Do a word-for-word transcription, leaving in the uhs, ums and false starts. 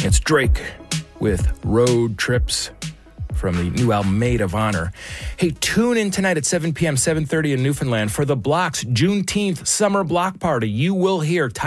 It's Drake with Road Trips from the new album Maid of Honor. Hey, tune in tonight at seven p.m., seven thirty in Newfoundland for the Block's Juneteenth Summer Block Party. You will hear